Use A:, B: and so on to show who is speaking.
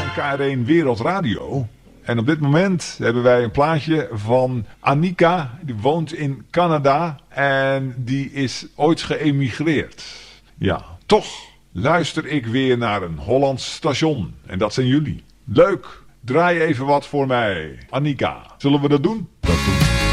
A: KR1 Wereldradio. En op dit moment hebben wij een plaatje van Annika. Die woont in Canada en die is ooit geëmigreerd. Ja, toch luister ik weer naar een Hollands station. En dat zijn jullie. Leuk, draai even wat voor mij. Annika, zullen we dat doen?